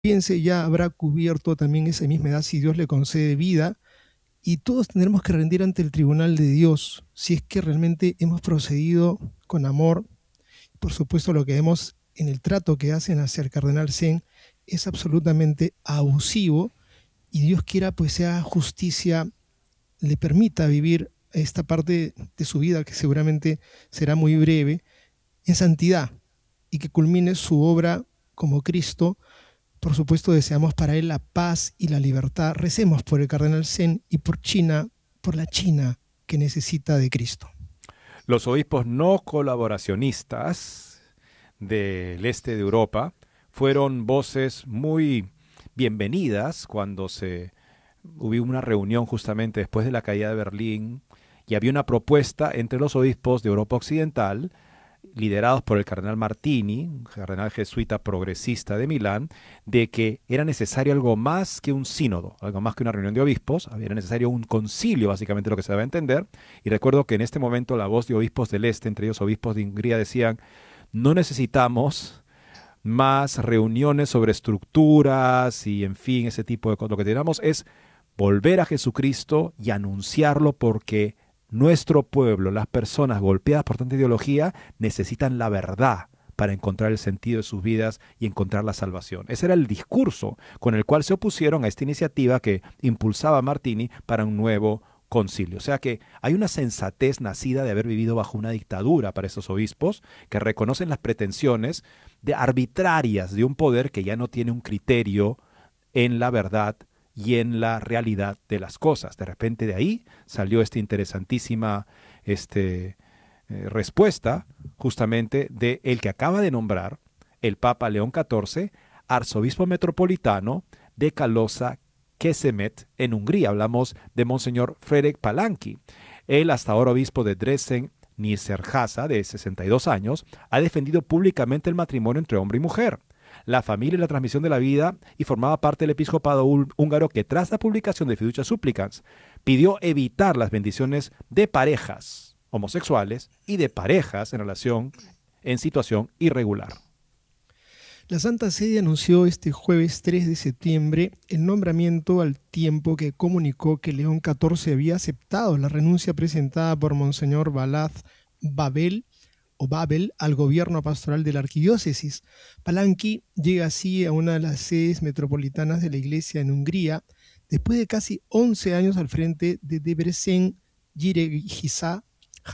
piense ya habrá cubierto también esa misma edad si Dios le concede vida, y todos tendremos que rendir ante el tribunal de Dios si es que realmente hemos procedido con amor. Por supuesto, lo que vemos en el trato que hacen hacia el cardenal Zen es absolutamente abusivo, y Dios quiera pues sea justicia, le permita vivir esta parte de su vida, que seguramente será muy breve, en santidad, y que culmine su obra como Cristo. Por supuesto, deseamos para él la paz y la libertad. Recemos por el cardenal Zen y por China, por la China que necesita de Cristo. Los obispos no colaboracionistas del este de Europa fueron voces muy bienvenidas cuando hubo una reunión justamente después de la caída de Berlín y había una propuesta entre los obispos de Europa Occidental, liderados por el cardenal Martini, un cardenal jesuita progresista de Milán, de que era necesario algo más que un sínodo, algo más que una reunión de obispos, era necesario un concilio, básicamente lo que se debe entender. Y recuerdo que en este momento la voz de obispos del este, entre ellos obispos de Hungría, decían: no necesitamos más reuniones sobre estructuras y en fin, ese tipo de cosas. Lo que tenemos es volver a Jesucristo y anunciarlo, porque nuestro pueblo, las personas golpeadas por tanta ideología, necesitan la verdad para encontrar el sentido de sus vidas y encontrar la salvación. Ese era el discurso con el cual se opusieron a esta iniciativa que impulsaba Martini para un nuevo concilio. O sea que hay una sensatez nacida de haber vivido bajo una dictadura para esos obispos que reconocen las pretensiones arbitrarias de un poder que ya no tiene un criterio en la verdad y en la realidad de las cosas. De repente de ahí salió esta interesantísima respuesta justamente de el que acaba de nombrar el Papa León XIV, arzobispo metropolitano de Kalosa Kesemet en Hungría. Hablamos de Monseñor Fredek Palanki. Él, hasta ahora obispo de Dresden, Nyíregyháza, de 62 años, ha defendido públicamente el matrimonio entre hombre y mujer, la familia y la transmisión de la vida, y formaba parte del episcopado húngaro que, tras la publicación de Fiducia Supplicans, pidió evitar las bendiciones de parejas homosexuales y de parejas en situación irregular. La Santa Sede anunció este jueves 3 de septiembre el nombramiento, al tiempo que comunicó que León XIV había aceptado la renuncia presentada por Monseñor Balázs Babel al gobierno pastoral de la arquidiócesis. Palanki llega así a una de las sedes metropolitanas de la Iglesia en Hungría, después de casi 11 años al frente de Debrecen-Nyíregyháza,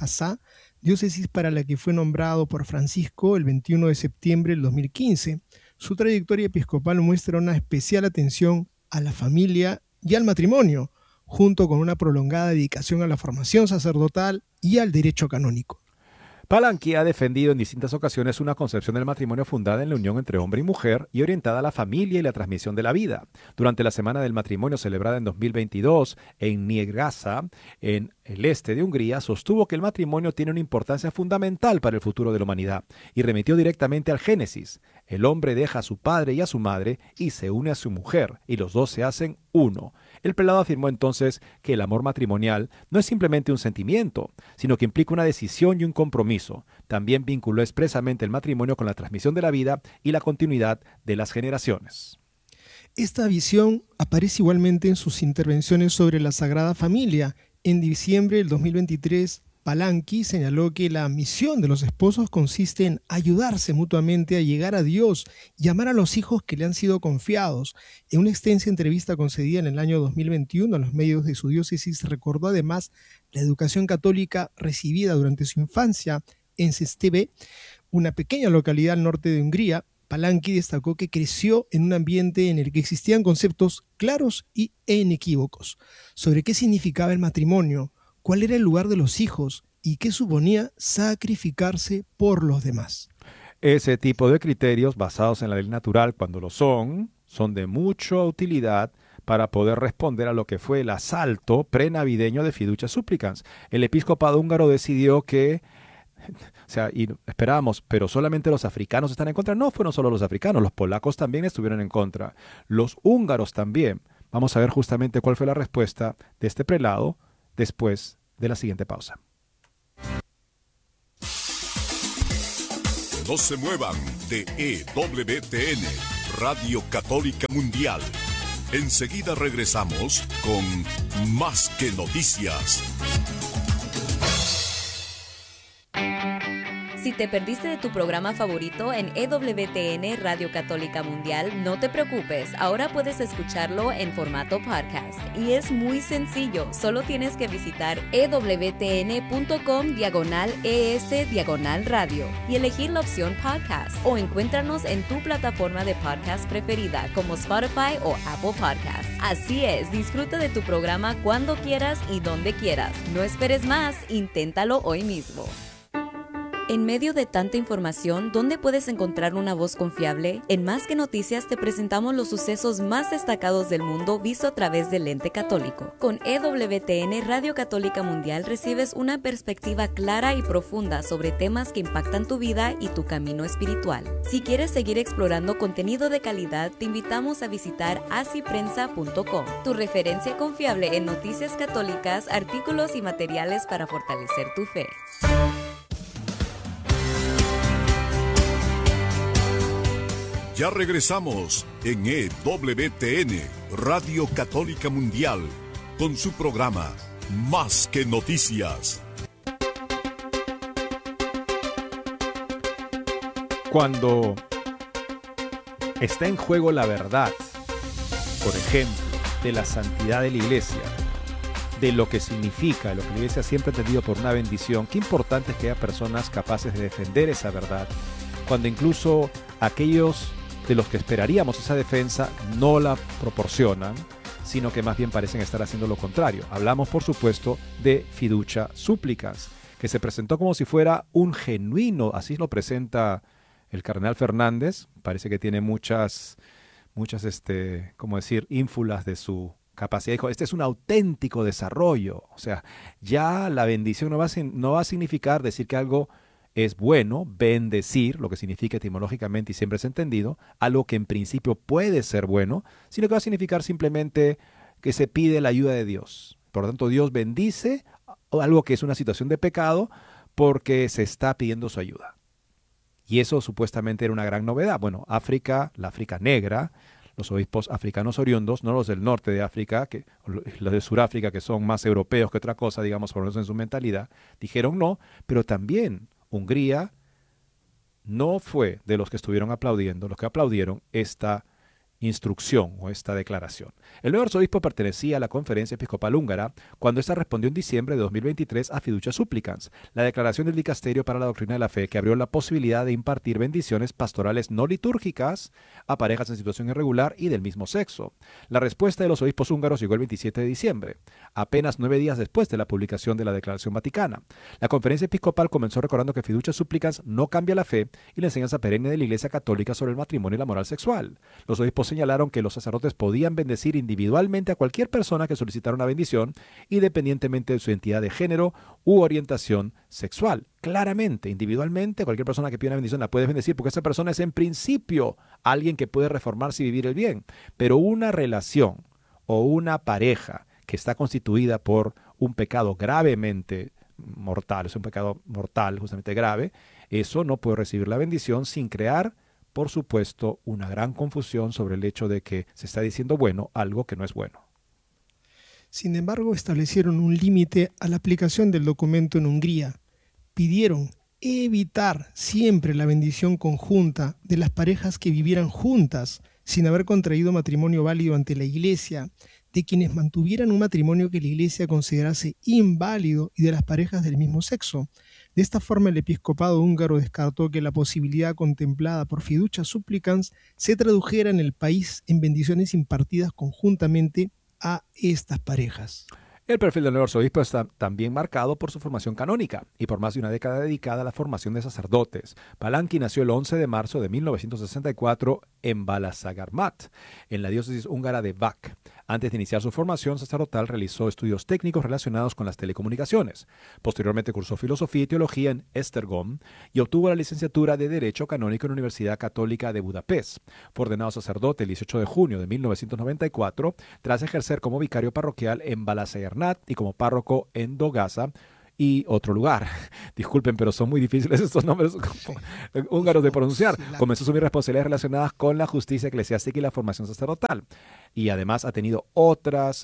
diócesis para la que fue nombrado por Francisco el 21 de septiembre del 2015. Su trayectoria episcopal muestra una especial atención a la familia y al matrimonio, junto con una prolongada dedicación a la formación sacerdotal y al derecho canónico. Palanki ha defendido en distintas ocasiones una concepción del matrimonio fundada en la unión entre hombre y mujer y orientada a la familia y la transmisión de la vida. Durante la Semana del Matrimonio celebrada en 2022 en Nyíregyháza, en el este de Hungría, sostuvo que el matrimonio tiene una importancia fundamental para el futuro de la humanidad y remitió directamente al Génesis. El hombre deja a su padre y a su madre y se une a su mujer, y los dos se hacen uno. El prelado afirmó entonces que el amor matrimonial no es simplemente un sentimiento, sino que implica una decisión y un compromiso. También vinculó expresamente el matrimonio con la transmisión de la vida y la continuidad de las generaciones. Esta visión aparece igualmente en sus intervenciones sobre la Sagrada Familia. En diciembre del 2023, Palanki señaló que la misión de los esposos consiste en ayudarse mutuamente a llegar a Dios y amar a los hijos que le han sido confiados. En una extensa entrevista concedida en el año 2021 a los medios de su diócesis, recordó además la educación católica recibida durante su infancia en Székely, una pequeña localidad al norte de Hungría. Palanki destacó que creció en un ambiente en el que existían conceptos claros e inequívocos sobre qué significaba el matrimonio, cuál era el lugar de los hijos y qué suponía sacrificarse por los demás. Ese tipo de criterios basados en la ley natural, cuando lo son de mucha utilidad para poder responder a lo que fue el asalto prenavideño de Fiducia Supplicans. El episcopado húngaro decidió que, y esperábamos, pero solamente los africanos están en contra. No fueron solo los africanos, los polacos también estuvieron en contra, los húngaros también. Vamos a ver justamente cuál fue la respuesta de este prelado después de la siguiente pausa. No se muevan de EWTN, Radio Católica Mundial. Enseguida regresamos con Más que Noticias. Si te perdiste de tu programa favorito en EWTN Radio Católica Mundial, no te preocupes, ahora puedes escucharlo en formato podcast. Y es muy sencillo, solo tienes que visitar ewtn.com/ES/radio y elegir la opción podcast. O encuéntranos en tu plataforma de podcast preferida como Spotify o Apple Podcasts. Así es, disfruta de tu programa cuando quieras y donde quieras. No esperes más, inténtalo hoy mismo. En medio de tanta información, ¿dónde puedes encontrar una voz confiable? En Más que Noticias te presentamos los sucesos más destacados del mundo visto a través del lente católico. Con EWTN Radio Católica Mundial recibes una perspectiva clara y profunda sobre temas que impactan tu vida y tu camino espiritual. Si quieres seguir explorando contenido de calidad, te invitamos a visitar asiprensa.com, tu referencia confiable en noticias católicas, artículos y materiales para fortalecer tu fe. Ya regresamos en EWTN, Radio Católica Mundial, con su programa Más que Noticias. Cuando está en juego la verdad, por ejemplo, de la santidad de la iglesia, de lo que significa, lo que la iglesia siempre ha entendido por una bendición, qué importante es que haya personas capaces de defender esa verdad, cuando incluso aquellos de los que esperaríamos esa defensa no la proporcionan, sino que más bien parecen estar haciendo lo contrario. Hablamos, por supuesto, de Fiducia Supplicans, que se presentó como si fuera un genuino, así lo presenta el cardenal Fernández. Parece que tiene muchas, ¿cómo decir?, ínfulas de su capacidad. Dijo, este es un auténtico desarrollo. O sea, ya la bendición no va a significar decir que algo es bueno, bendecir, lo que significa etimológicamente y siempre es entendido, algo que en principio puede ser bueno, sino que va a significar simplemente que se pide la ayuda de Dios. Por lo tanto, Dios bendice algo que es una situación de pecado porque se está pidiendo su ayuda. Y eso supuestamente era una gran novedad. Bueno, África, la África negra, los obispos africanos oriundos, no los del norte de África, los de Suráfrica, que son más europeos que otra cosa, digamos, por lo menos en su mentalidad, dijeron no, pero también Hungría no fue de los que estuvieron aplaudiendo, los que aplaudieron esta instrucción o esta declaración. El nuevo arzobispo pertenecía a la Conferencia Episcopal Húngara cuando ésta respondió en diciembre de 2023 a Fiducia Supplicans, la declaración del Dicasterio para la Doctrina de la Fe que abrió la posibilidad de impartir bendiciones pastorales no litúrgicas a parejas en situación irregular y del mismo sexo. La respuesta de los obispos húngaros llegó el 27 de diciembre, apenas 9 días después de la publicación de la Declaración Vaticana. La Conferencia Episcopal comenzó recordando que Fiducia Supplicans no cambia la fe y la enseñanza perenne de la Iglesia Católica sobre el matrimonio y la moral sexual. Los obispos señalaron que los sacerdotes podían bendecir individualmente a cualquier persona que solicitara una bendición, independientemente de su identidad de género u orientación sexual. Claramente, individualmente, cualquier persona que pida una bendición la puedes bendecir porque esa persona es en principio alguien que puede reformarse y vivir el bien. Pero una relación o una pareja que está constituida por un pecado gravemente mortal, es un pecado mortal justamente grave, eso no puede recibir la bendición sin crear, por supuesto, una gran confusión sobre el hecho de que se está diciendo bueno algo que no es bueno. Sin embargo, establecieron un límite a la aplicación del documento en Hungría. Pidieron evitar siempre la bendición conjunta de las parejas que vivieran juntas sin haber contraído matrimonio válido ante la Iglesia, de quienes mantuvieran un matrimonio que la Iglesia considerase inválido y de las parejas del mismo sexo. De esta forma, el episcopado húngaro descartó que la posibilidad contemplada por Fiducia Supplicans se tradujera en el país en bendiciones impartidas conjuntamente a estas parejas. El perfil del nuevo arzobispo está también marcado por su formación canónica y por más de una década dedicada a la formación de sacerdotes. Palanki nació el 11 de marzo de 1964 en Balasagarmat, en la diócesis húngara de Vak. Antes de iniciar su formación sacerdotal, realizó estudios técnicos relacionados con las telecomunicaciones. Posteriormente cursó filosofía y teología en Esztergom y obtuvo la licenciatura de Derecho Canónico en la Universidad Católica de Budapest. Fue ordenado sacerdote el 18 de junio de 1994, tras ejercer como vicario parroquial en Balasagarmat y como párroco en Dolgasa, y otro lugar. Disculpen, pero son muy difíciles estos nombres húngaros de pronunciar. Comenzó a asumir responsabilidades relacionadas con la justicia eclesiástica y la formación sacerdotal. Y además ha tenido otras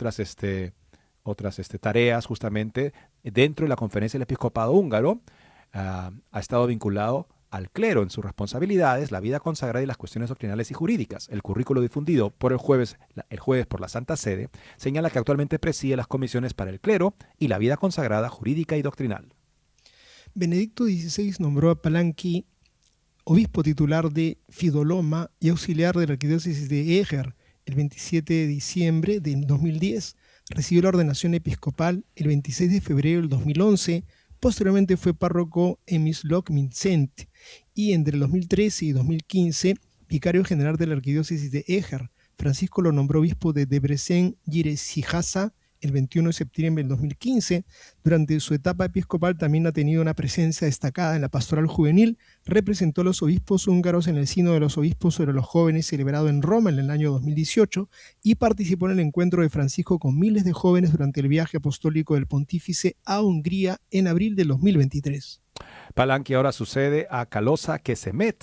tareas justamente dentro de la Conferencia del Episcopado Húngaro. Ha estado vinculado al clero en sus responsabilidades, la vida consagrada y las cuestiones doctrinales y jurídicas. El currículo difundido por el jueves por la Santa Sede señala que actualmente preside las comisiones para el clero y la vida consagrada, jurídica y doctrinal. Benedicto XVI nombró a Palanki obispo titular de Fidoloma y auxiliar de la arquidiócesis de Eger el 27 de diciembre de 2010. Recibió la ordenación episcopal el 26 de febrero del 2011. Posteriormente fue párroco en Misloc-Mincent y entre el 2013 y 2015 vicario general de la arquidiócesis de Eger. Francisco lo nombró obispo de Debrecen-Girecijasa el 21 de septiembre del 2015. Durante su etapa episcopal también ha tenido una presencia destacada en la pastoral juvenil. Representó a los obispos húngaros en el Sínodo de los Obispos sobre los Jóvenes celebrado en Roma en el año 2018 y participó en el encuentro de Francisco con miles de jóvenes durante el viaje apostólico del pontífice a Hungría en abril del 2023. Palanki ahora sucede a Kalosa Kesemet.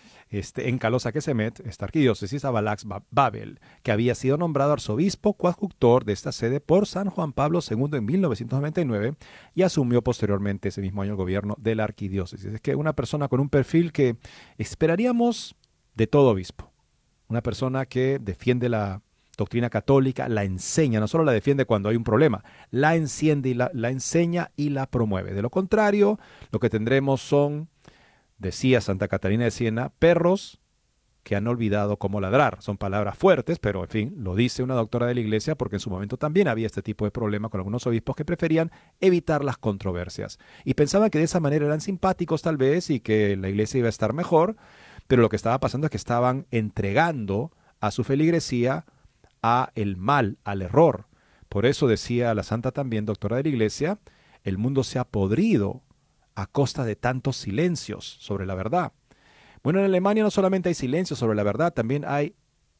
En Kalosa Kesemet, esta arquidiócesis, a Balázs Babel, que había sido nombrado arzobispo coadjutor de esta sede por San Juan Pablo II en 1999 y asumió posteriormente ese mismo año el gobierno de la arquidiócesis. Es que una persona con un perfil que esperaríamos de todo obispo, una persona que defiende la doctrina católica, la enseña, no solo la defiende cuando hay un problema, la enciende y la enseña y la promueve. De lo contrario, lo que tendremos son, decía Santa Catalina de Siena, perros que han olvidado cómo ladrar. Son palabras fuertes, pero en fin, lo dice una doctora de la Iglesia porque en su momento también había este tipo de problema con algunos obispos que preferían evitar las controversias. Y pensaban que de esa manera eran simpáticos tal vez y que la Iglesia iba a estar mejor, pero lo que estaba pasando es que estaban entregando a su feligresía a el mal, al error. Por eso decía la Santa también, doctora de la Iglesia, el mundo se ha podrido a costa de tantos silencios sobre la verdad. Bueno, en Alemania no solamente hay silencios sobre la verdad, también hay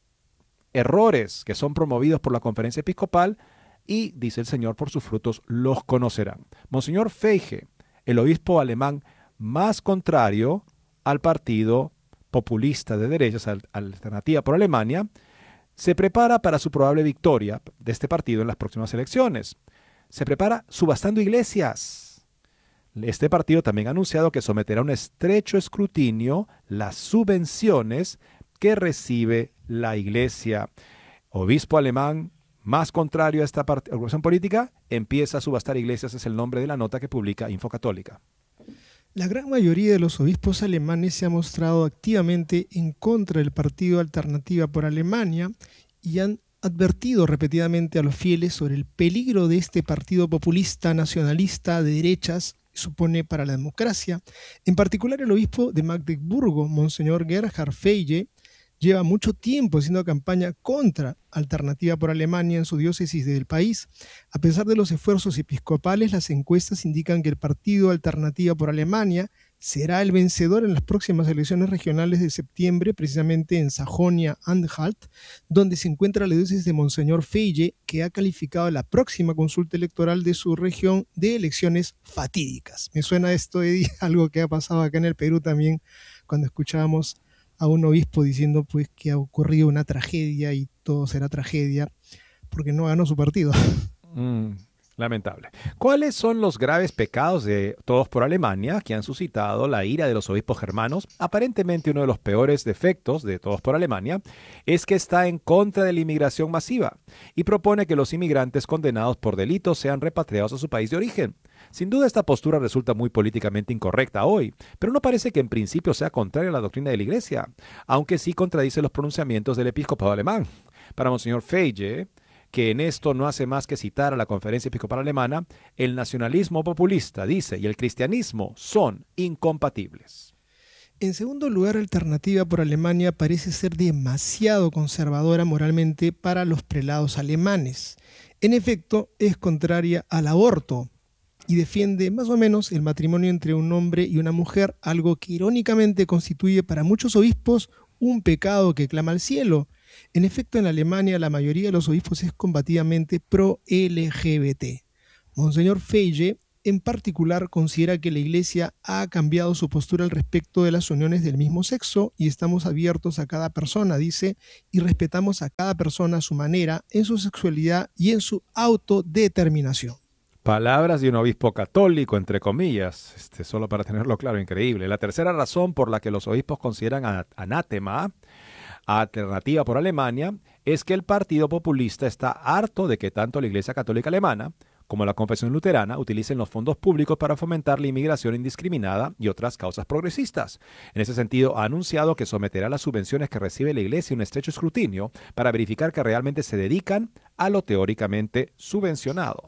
errores que son promovidos por la Conferencia Episcopal y, dice el Señor, por sus frutos los conocerán. Monseñor Feige, el obispo alemán más contrario al partido populista de derechas, Alternativa por Alemania, se prepara para su probable victoria de este partido en las próximas elecciones. Se prepara subastando iglesias. Este partido también ha anunciado que someterá a un estrecho escrutinio las subvenciones que recibe la Iglesia. Obispo alemán más contrario a esta organización política empieza a subastar iglesias, es el nombre de la nota que publica Infocatólica. La gran mayoría de los obispos alemanes se ha mostrado activamente en contra del partido Alternativa por Alemania y han advertido repetidamente a los fieles sobre el peligro de este partido populista nacionalista de derechas supone para la democracia. En particular, el obispo de Magdeburgo, Monseñor Gerhard Feige, lleva mucho tiempo haciendo campaña contra Alternativa por Alemania en su diócesis del país. A pesar de los esfuerzos episcopales, las encuestas indican que el partido Alternativa por Alemania será el vencedor en las próximas elecciones regionales de septiembre, precisamente en Sajonia-Anhalt, donde se encuentra la diócesis de Monseñor Feige, que ha calificado la próxima consulta electoral de su región de elecciones fatídicas. Me suena esto, Eddie, algo que ha pasado acá en el Perú también, cuando escuchábamos a un obispo diciendo pues que ha ocurrido una tragedia y todo será tragedia porque no ganó su partido. Lamentable. ¿Cuáles son los graves pecados de Todos por Alemania que han suscitado la ira de los obispos germanos? Aparentemente uno de los peores defectos de Todos por Alemania es que está en contra de la inmigración masiva y propone que los inmigrantes condenados por delitos sean repatriados a su país de origen. Sin duda esta postura resulta muy políticamente incorrecta hoy, pero no parece que en principio sea contraria a la doctrina de la Iglesia, aunque sí contradice los pronunciamientos del episcopado alemán. Para Monseñor Feige, que en esto no hace más que citar a la Conferencia Episcopal Alemana, el nacionalismo populista, dice, y el cristianismo son incompatibles. En segundo lugar, Alternativa por Alemania parece ser demasiado conservadora moralmente para los prelados alemanes. En efecto, es contraria al aborto y defiende más o menos el matrimonio entre un hombre y una mujer, algo que irónicamente constituye para muchos obispos un pecado que clama al cielo. En efecto, en Alemania la mayoría de los obispos es combativamente pro-LGBT. Monseñor Feige En particular, considera que la Iglesia ha cambiado su postura al respecto de las uniones del mismo sexo y estamos abiertos a cada persona, dice, y respetamos a cada persona a su manera, en su sexualidad y en su autodeterminación. Palabras de un obispo católico, entre comillas, solo para tenerlo claro, increíble. La tercera razón por la que los obispos consideran anátema, alternativa por Alemania, es que el Partido Populista está harto de que tanto la Iglesia Católica Alemana como la Confesión Luterana utilicen los fondos públicos para fomentar la inmigración indiscriminada y otras causas progresistas. En ese sentido, ha anunciado que someterá las subvenciones que recibe la Iglesia a un estrecho escrutinio para verificar que realmente se dedican a lo teóricamente subvencionado.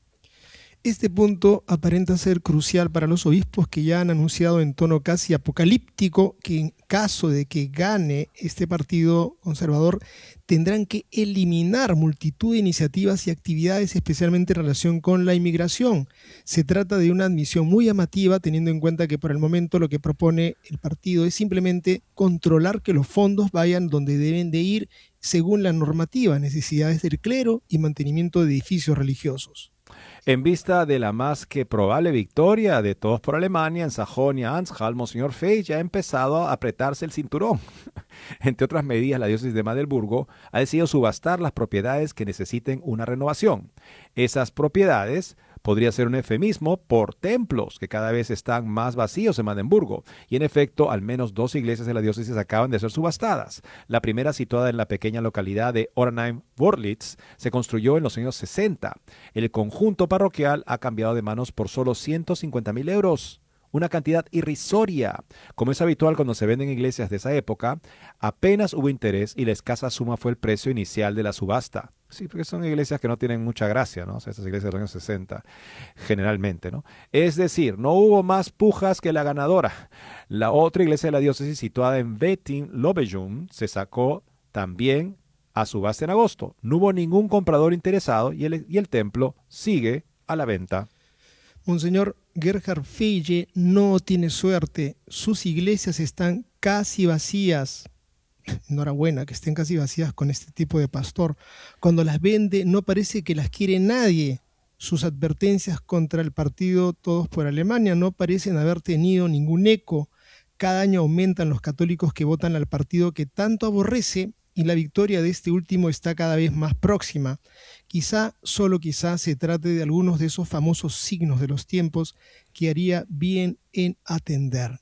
Este punto aparenta ser crucial para los obispos que ya han anunciado en tono casi apocalíptico que en caso de que gane este partido conservador tendrán que eliminar multitud de iniciativas y actividades especialmente en relación con la inmigración. Se trata de una admisión muy llamativa teniendo en cuenta que por el momento lo que propone el partido es simplemente controlar que los fondos vayan donde deben de ir según la normativa, necesidades del clero y mantenimiento de edificios religiosos. En vista de la más que probable victoria de Todos por Alemania en Sajonia-Anhalt, Monseñor Feige ha empezado a apretarse el cinturón. Entre otras medidas, la diócesis de Magdeburgo ha decidido subastar las propiedades que necesiten una renovación. Esas propiedades podría ser un eufemismo por templos que cada vez están más vacíos en Magdeburgo. Y en efecto, al menos 2 iglesias de la diócesis acaban de ser subastadas. La primera, situada en la pequeña localidad de Ornheim-Wörlitz, se construyó en los años 60. El conjunto parroquial ha cambiado de manos por solo 150.000 euros. Una cantidad irrisoria. Como es habitual cuando se venden iglesias de esa época, apenas hubo interés y la escasa suma fue el precio inicial de la subasta. Sí, porque son iglesias que no tienen mucha gracia, ¿no? O sea, esas iglesias de los años 60, generalmente, ¿no? Es decir, no hubo más pujas que la ganadora. La otra iglesia de la diócesis, situada en Wettin-Lobejum, se sacó también a subasta en agosto. No hubo ningún comprador interesado y el templo sigue a la venta. Monseñor Gerhard Feige no tiene suerte. Sus iglesias están casi vacías. Enhorabuena que estén casi vacías con este tipo de pastor. Cuando las vende no parece que las quiere nadie. Sus advertencias contra el partido Todos por Alemania no parecen haber tenido ningún eco. Cada año aumentan los católicos que votan al partido que tanto aborrece y la victoria de este último está cada vez más próxima. Quizá, solo quizá, se trate de algunos de esos famosos signos de los tiempos que haría bien en atender.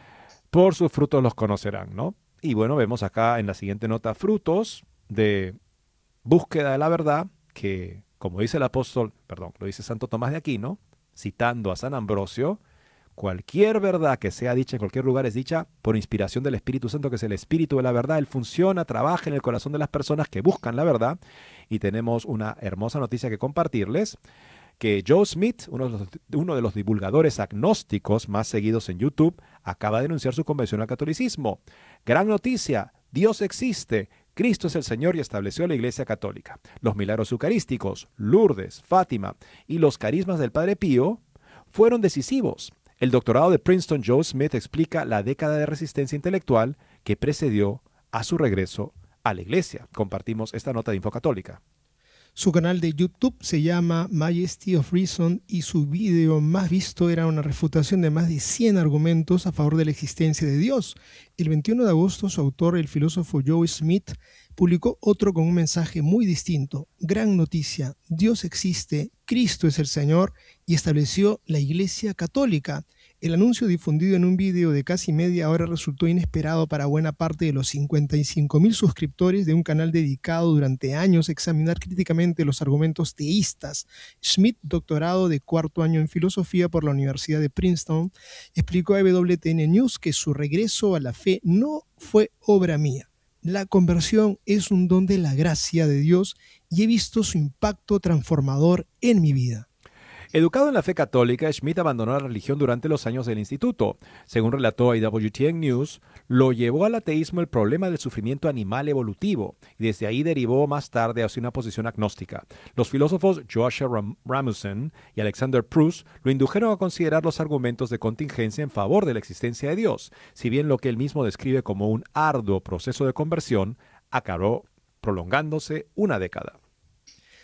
Por sus frutos los conocerán, ¿no? Y bueno, vemos acá en la siguiente nota frutos de búsqueda de la verdad que, como dice el apóstol, lo dice Santo Tomás de Aquino, citando a San Ambrosio, cualquier verdad que sea dicha en cualquier lugar es dicha por inspiración del Espíritu Santo, que es el Espíritu de la verdad. Él funciona, trabaja en el corazón de las personas que buscan la verdad. Y tenemos una hermosa noticia que compartirles, que Joe Smith, uno de los divulgadores agnósticos más seguidos en YouTube, acaba de denunciar su conversión al catolicismo. Gran noticia, Dios existe, Cristo es el Señor y estableció la Iglesia Católica. Los milagros eucarísticos, Lourdes, Fátima y los carismas del Padre Pío fueron decisivos. El doctorado de Princeton, Joe Smith, explica la década de resistencia intelectual que precedió a su regreso a la Iglesia. Compartimos esta nota de Infocatólica. Su canal de YouTube se llama Majesty of Reason y su video más visto era una refutación de más de 100 argumentos a favor de la existencia de Dios. El 21 de agosto, su autor, el filósofo Joe Smith, publicó otro con un mensaje muy distinto. Gran noticia, Dios existe, Cristo es el Señor y estableció la Iglesia Católica. El anuncio difundido en un video de casi media hora resultó inesperado para buena parte de los 55.000 suscriptores de un canal dedicado durante años a examinar críticamente los argumentos teístas. Smith, doctorado de 4º año en filosofía por la Universidad de Princeton, explicó a EWTN News que su regreso a la fe no fue obra mía. La conversión es un don de la gracia de Dios y he visto su impacto transformador en mi vida. Educado en la fe católica, Schmidt abandonó la religión durante los años del instituto. Según relató a EWTN News, lo llevó al ateísmo el problema del sufrimiento animal evolutivo, y desde ahí derivó más tarde hacia una posición agnóstica. Los filósofos Joshua Rasmussen y Alexander Proust lo indujeron a considerar los argumentos de contingencia en favor de la existencia de Dios, si bien lo que él mismo describe como un arduo proceso de conversión acabó prolongándose una década.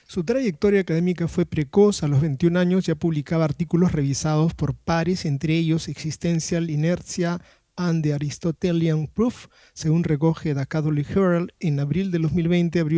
Su trayectoria académica fue precoz. A los 21 años ya publicaba artículos revisados por pares, entre ellos Existential Inertia and the Aristotelian Proof, según recoge The Catholic Herald. En abril de 2020 abrió